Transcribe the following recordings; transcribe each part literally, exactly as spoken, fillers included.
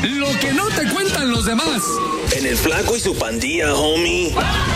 Lo que no te cuentan los demás. En el Flaco y su pandilla, homie.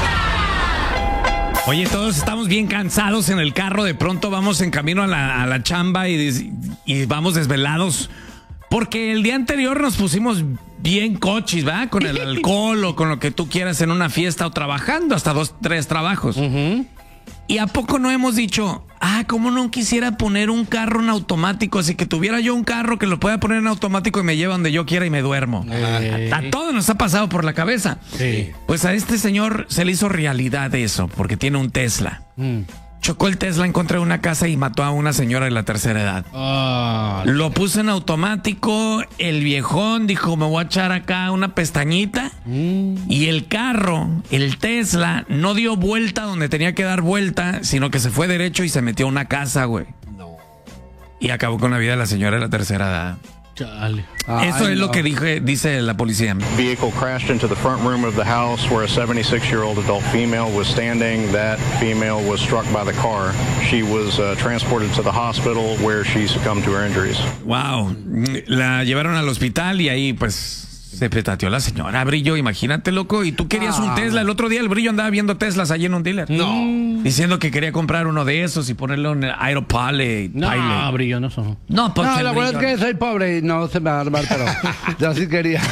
Oye, todos estamos bien cansados en el carro. De pronto vamos en camino a la, a la chamba y, y vamos desvelados. Porque el día anterior nos pusimos bien cochis, ¿va? Con el alcohol o con lo que tú quieras en una fiesta o trabajando hasta dos, tres trabajos. Uh-huh. ¿Y a poco no hemos dicho, ah, cómo no quisiera poner un carro en automático? Así que tuviera yo un carro que lo pueda poner en automático y me lleva donde yo quiera y me duermo. Eh. A, a todo nos ha pasado por la cabeza. Sí. Pues a este señor se le hizo realidad eso, porque tiene un Tesla. Mm. Chocó el Tesla en contra de una casa y mató a una señora de la tercera edad. Oh, lo puso en automático, el viejón dijo, me voy a echar acá una pestañita. Mm. Y el carro, el Tesla, no dio vuelta donde tenía que dar vuelta, sino que se fue derecho y se metió a una casa, güey. No. Y acabó con la vida de la señora de la tercera edad. Chale. Eso Ay, es no. lo que dije, dice la policía. Vehicle crashed into the front room of the house where a seventy-six-year-old adult female was standing. That female was struck by the car. She was uh, transported to the hospital where she succumbed to her injuries. Wow. La llevaron al hospital y ahí pues se petateó la señora, Brillo, imagínate, loco. Y tú querías ah. un Tesla. El otro día el Brillo andaba viendo Teslas allí en un dealer. No. Diciendo que quería comprar uno de esos y ponerle un Aeropilot. No, Pilot. Brillo, no son. No, pues no, la verdad es que soy pobre y no se me va a armar, pero yo sí quería.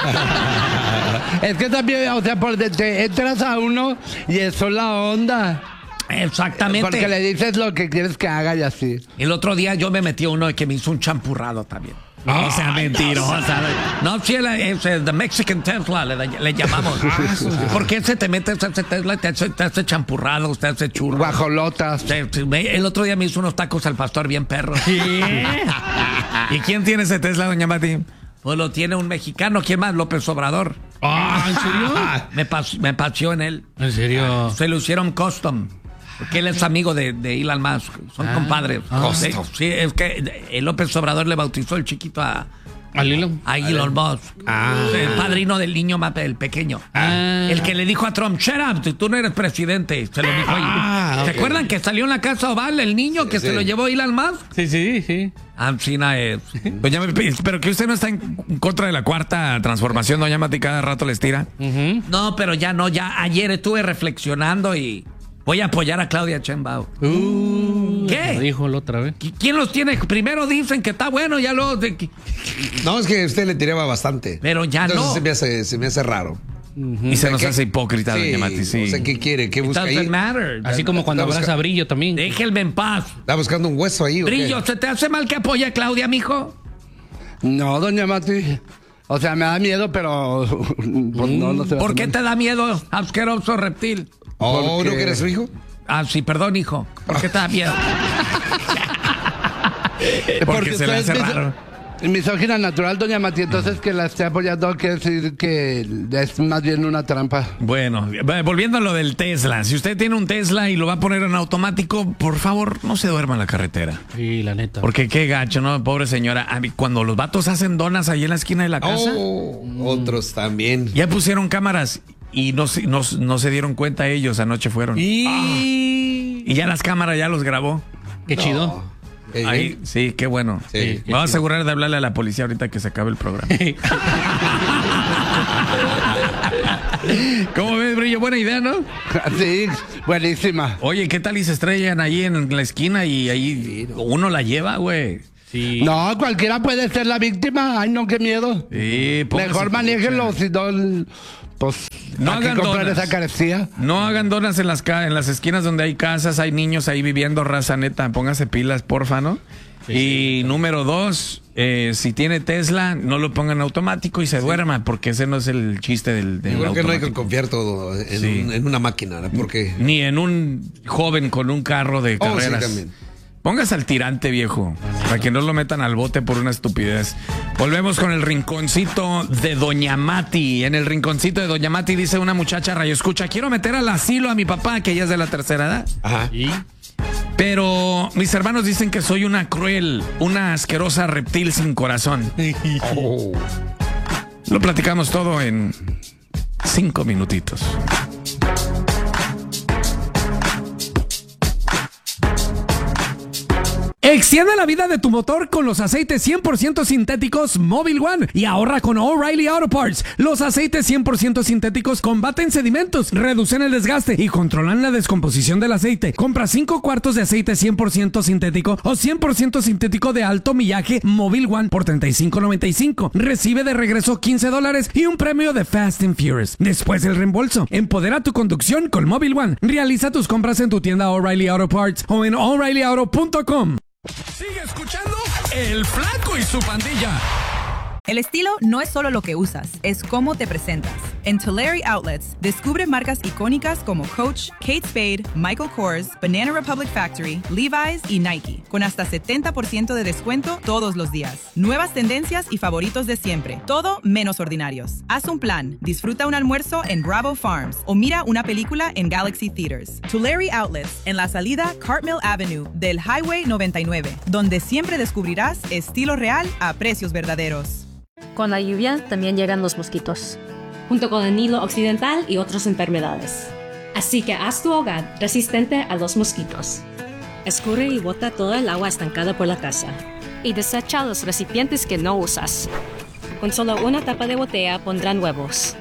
Es que también, o sea, por te entras a uno y eso es la onda. Exactamente. Porque le dices lo que quieres que haga y así. El otro día yo me metí a uno que me hizo un champurrado también. No, o sea, mentirosa. No, sí, el, the Mexican Tesla le, le llamamos. ¿Por qué se te mete ese Tesla y te hace, te hace champurrado, usted hace churro? Guajolotas. El otro día me hizo unos tacos al pastor bien perro. ¿Sí? ¿Y quién tiene ese Tesla, doña Mati? Pues lo tiene un mexicano. ¿Quién más? López Obrador. Ah, ¿en serio? Me, pas, me paseó en él. ¿En serio? Se lo hicieron custom. Porque él es amigo de, de Elon Musk. Son ah, compadres. Ah, sí, sí, es que el López Obrador le bautizó el chiquito a... ¿A Elon? A Elon Musk. Ah. El padrino del niño, el pequeño. Ah. El que le dijo a Trump, shut up, tú no eres presidente. Se lo dijo ahí. Ah, ¿Se okay. acuerdan que salió en la Casa Oval el niño sí, que sí. se lo llevó Elon Musk? Sí, sí, sí. Ancina es. Doña, pero que usted no está en contra de la cuarta transformación, doña Mati, cada rato les tira. Uh-huh. No, pero ya no, ya ayer estuve reflexionando y... voy a apoyar a Claudia Sheinbaum. Uh, ¿Qué? Dijo la otra vez. ¿Quién los tiene? Primero dicen que está bueno, ya luego... De... No, es que usted le tiraba bastante. Pero ya Entonces no. se me hace, se me hace raro. Uh-huh. Y se nos hace hipócrita, sí, doña Mati, sí. O sea, ¿qué quiere? ¿Qué busca ahí? Matter. Así como cuando abraza busca... a Brillo también. Déjenme en paz. ¿Está buscando un hueso ahí? Brillo, ¿se te hace mal que apoye a Claudia, mijo? No, doña Mati. O sea, me da miedo, pero... pues, no, no se ¿Por qué te da miedo, asqueroso reptil? ¿Oh, ¿no que eres su hijo? Ah, sí, perdón, hijo. ¿Por qué te da miedo? Porque, Porque se le hace raro. Misógina natural, doña Mati, entonces que la esté apoyando quiere decir que es más bien una trampa. Bueno, volviendo a lo del Tesla. Si usted tiene un Tesla y lo va a poner en automático, por favor, no se duerma en la carretera. Sí, la neta. Porque qué gacho, ¿no? Pobre señora. A mí, cuando los vatos hacen donas ahí en la esquina de la casa. Oh, mm. Otros también. Ya pusieron cámaras. Y no, no, no se dieron cuenta ellos, anoche fueron. Y, ah. y ya las cámaras ya los grabó. Qué no. chido. Ahí, sí, qué bueno. Sí, Me voy a asegurar de hablarle a la policía ahorita que se acabe el programa. ¿Cómo ves, Brillo? Buena idea, ¿no? Sí, buenísima. Oye, ¿qué tal y se estrellan ahí en la esquina y ahí uno la lleva, güey? Sí. No, cualquiera puede ser la víctima. Ay, no, qué miedo. Sí, mejor manéjenlo, si no... Pues, no hagan comprar donas. Esa carecía. No hagan donas en las, en las esquinas donde hay casas, hay niños ahí viviendo, raza neta. Póngase pilas, porfa, ¿no? Sí, y sí, número dos, eh, si tiene Tesla, no lo pongan automático y se sí. duerma, porque ese no es el chiste del, del Yo creo automático. que no hay que confiar todo en, sí. un, en una máquina, ¿no? Porque... Ni en un joven con un carro de carreras. Oh, sí, también. Póngase al tirante, viejo, para que no lo metan al bote por una estupidez. Volvemos con el rinconcito de Doña Mati. En el rinconcito de Doña Mati dice una muchacha radio escucha, quiero meter al asilo a mi papá, que ya es de la tercera edad. Ajá. ¿Y? Pero mis hermanos dicen que soy una cruel, una asquerosa reptil sin corazón. Oh. Lo platicamos todo en cinco minutitos. Extiende la vida de tu motor con los aceites cien por ciento sintéticos Mobil One y ahorra con O'Reilly Auto Parts. Los aceites cien por ciento sintéticos combaten sedimentos, reducen el desgaste y controlan la descomposición del aceite. Compra cinco cuartos de aceite cien por ciento sintético o cien por ciento sintético de alto millaje Mobil One por treinta y cinco noventa y cinco. Recibe de regreso quince dólares y un premio de Fast and Furious. Después del reembolso, empodera tu conducción con Mobil One. Realiza tus compras en tu tienda O'Reilly Auto Parts o en O'Reilly Auto punto com. Sigue escuchando El Flaco y su Pandilla. El estilo no es solo lo que usas, es cómo te presentas. En Tulare Outlets, descubre marcas icónicas como Coach, Kate Spade, Michael Kors, Banana Republic Factory, Levi's y Nike, con hasta setenta por ciento de descuento todos los días. Nuevas tendencias y favoritos de siempre, todo menos ordinarios. Haz un plan, disfruta un almuerzo en Bravo Farms o mira una película en Galaxy Theaters. Tulare Outlets, en la salida Cartmill Avenue del Highway noventa y nueve, donde siempre descubrirás estilo real a precios verdaderos. Con la lluvia también llegan los mosquitos, junto con el Nilo Occidental y otras enfermedades. Así que haz tu hogar resistente a los mosquitos. Escurre y bota toda el agua estancada por la casa. Y desecha los recipientes que no usas. Con solo una tapa de botella pondrán huevos.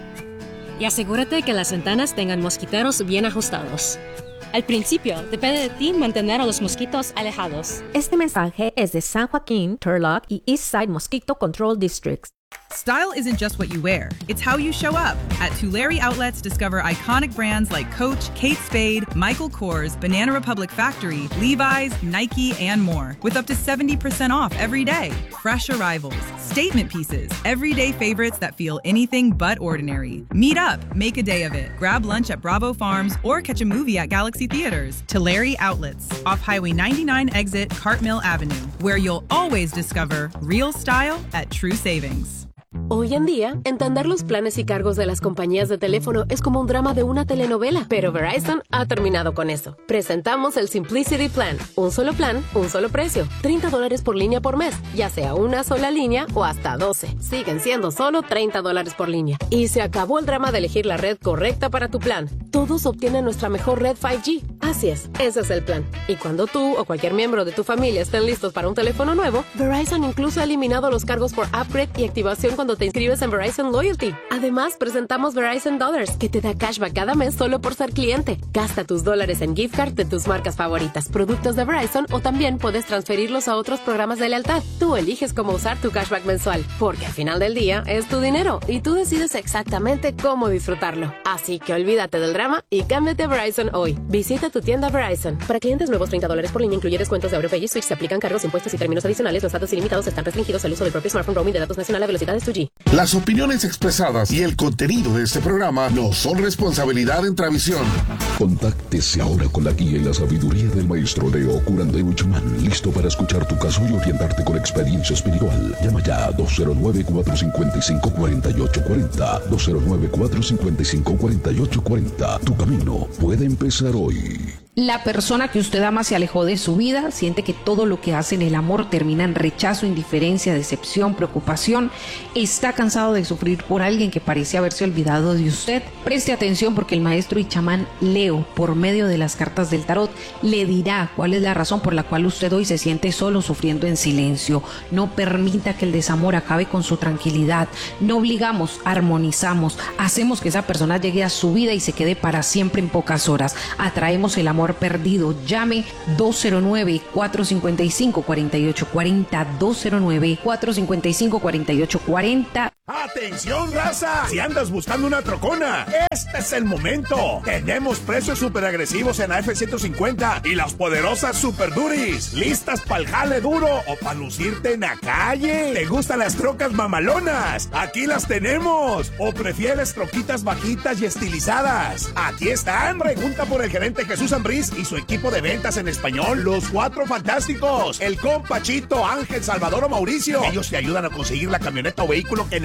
Y asegúrate que las ventanas tengan mosquiteros bien ajustados. Al principio, depende de ti mantener a los mosquitos alejados. Este mensaje es de San Joaquín, Turlock y Eastside Mosquito Control Districts. Style isn't just what you wear, it's how you show up. At Tulare Outlets, discover iconic brands like Coach, Kate Spade, Michael Kors, Banana Republic Factory, Levi's, Nike, and more. With up to seventy percent off every day. Fresh arrivals, statement pieces, everyday favorites that feel anything but ordinary. Meet up, make a day of it. Grab lunch at Bravo Farms or catch a movie at Galaxy Theaters. Tulare Outlets, off Highway ninety-nine exit Cartmill Avenue, where you'll always discover real style at true savings. Hoy en día, entender los planes y cargos de las compañías de teléfono es como un drama de una telenovela, pero Verizon ha terminado con eso. Presentamos el Simplicity Plan. Un solo plan, un solo precio. treinta dólares por línea por mes, ya sea una sola línea o hasta doce. Siguen siendo solo treinta dólares por línea. Y se acabó el drama de elegir la red correcta para tu plan. Todos obtienen nuestra mejor red cinco G. Así es, ese es el plan. Y cuando tú o cualquier miembro de tu familia estén listos para un teléfono nuevo, Verizon incluso ha eliminado los cargos por upgrade y activación cuando te inscribes en Verizon Loyalty. Además, presentamos Verizon Dollars, que te da cashback cada mes solo por ser cliente. Gasta tus dólares en gift card de tus marcas favoritas, productos de Verizon, o también puedes transferirlos a otros programas de lealtad. Tú eliges cómo usar tu cashback mensual, porque al final del día es tu dinero y tú decides exactamente cómo disfrutarlo. Así que olvídate del drama y cámbiate a Verizon hoy. Visita tu tienda Verizon. Para clientes nuevos, treinta dólares por línea, incluye descuentos de AutoPay y Switch. Se aplican cargos, impuestos y términos adicionales. Los datos ilimitados están restringidos al uso del propio smartphone. Roaming de datos nacional a velocidades dos G. Las opiniones expresadas y el contenido de este programa no son responsabilidad de Intravisión. Contáctese ahora con la guía y la sabiduría del maestro Leo Curandero Chamán, listo para escuchar tu caso y orientarte con experiencia espiritual. Llama ya a dos cero nueve, cuatro cinco cinco, cuatro ocho cuatro cero, dos cero nueve, cuatro cinco cinco, cuatro ocho cuatro cero. Tu camino puede empezar hoy. La persona que usted ama se alejó de su vida, siente que todo lo que hace en el amor termina en rechazo, indiferencia, decepción, preocupación, está cansado de sufrir por alguien que parece haberse olvidado de usted. Preste atención porque el maestro y chamán Leo, por medio de las cartas del tarot, le dirá cuál es la razón por la cual usted hoy se siente solo, sufriendo en silencio. No permita que el desamor acabe con su tranquilidad. No obligamos, armonizamos, hacemos que esa persona llegue a su vida y se quede para siempre en pocas horas. Atraemos el amor perdido. Llame dos cero nueve, cuatro cinco cinco, cuatro ocho cuatro cero, dos cero nueve, cuatro cinco cinco, cuatro ocho cuatro cero. ¡Atención, raza! Si andas buscando una trocona, este es el momento. Tenemos precios súper agresivos en la F ciento cincuenta y las poderosas Super Duris. ¿Listas para el jale duro o para lucirte en la calle? ¿Te gustan las trocas mamalonas? Aquí las tenemos. ¿O prefieres troquitas bajitas y estilizadas? Aquí están. Pregunta por el gerente Jesús Ambriz y su equipo de ventas en español, los Cuatro Fantásticos, el compa Chito, Ángel, Salvador o Mauricio. Ellos te ayudan a conseguir la camioneta o vehículo que necesitas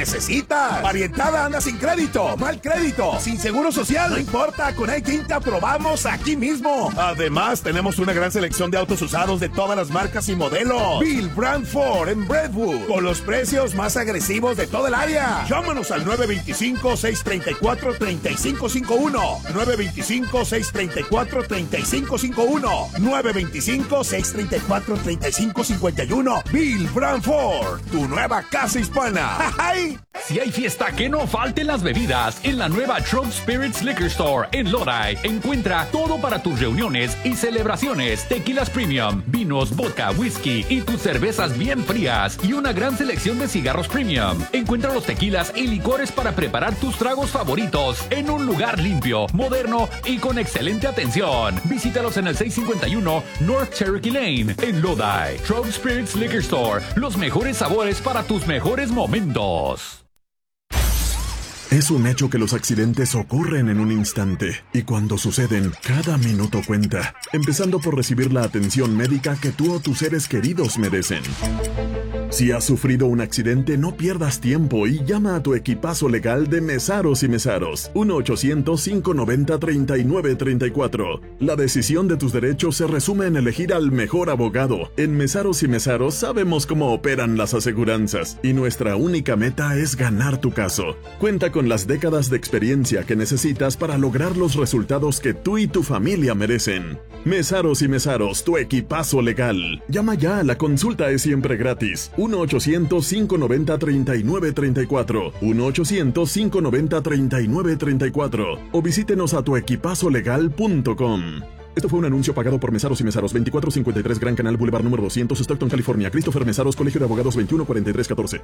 necesitas. Parientada anda sin crédito, mal crédito, sin seguro social. No importa, con iTint te aprobamos aquí mismo. Además, tenemos una gran selección de autos usados de todas las marcas y modelos. Bill Brand Ford en Brentwood, con los precios más agresivos de todo el área. Llámanos al nueve dos cinco, seis tres cuatro, tres cinco cinco uno. nueve dos cinco, seis tres cuatro, tres cinco cinco uno. nueve dos cinco, seis tres cuatro, tres cinco cinco uno. Bill Brand Ford, tu nueva casa hispana. ¡Ay! Si hay fiesta, que no falten las bebidas. En la nueva Trove Spirits Liquor Store en Lodi encuentra todo para tus reuniones y celebraciones. Tequilas premium, vinos, vodka, whisky y tus cervezas bien frías y una gran selección de cigarros premium. Encuentra los tequilas y licores para preparar tus tragos favoritos en un lugar limpio, moderno y con excelente atención. Visítalos en el seiscientos cincuenta y uno North Cherokee Lane en Lodi. Trove Spirits Liquor Store, los mejores sabores para tus mejores momentos. Es un hecho que los accidentes ocurren en un instante y cuando suceden, cada minuto cuenta, empezando por recibir la atención médica que tú o tus seres queridos merecen. Si has sufrido un accidente, no pierdas tiempo y llama a tu equipazo legal de Mesaros y Mesaros, uno ochocientos, cinco noventa, treinta y nueve treinta y cuatro. La decisión de tus derechos se resume en elegir al mejor abogado. En Mesaros y Mesaros sabemos cómo operan las aseguranzas y nuestra única meta es ganar tu caso. Cuenta con las décadas de experiencia que necesitas para lograr los resultados que tú y tu familia merecen. Mesaros y Mesaros, tu equipazo legal. Llama ya, la consulta es siempre gratis. uno ochocientos, cinco noventa, treinta y nueve treinta y cuatro. uno ochocientos, cinco noventa, treinta y nueve treinta y cuatro. O visítenos a tu equipazo legal punto com. Esto fue un anuncio pagado por Mesaros y Mesaros, veinticuatro cincuenta y tres Gran Canal Boulevard número doscientos, Stockton, California. Christopher Mesaros, Colegio de Abogados, veintiuno cuarenta y tres catorce.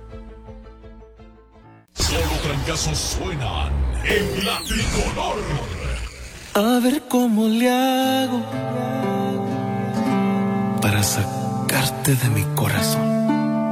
Solo trancazos suenan en la tricolor. A ver cómo le hago para sacarte de mi corazón.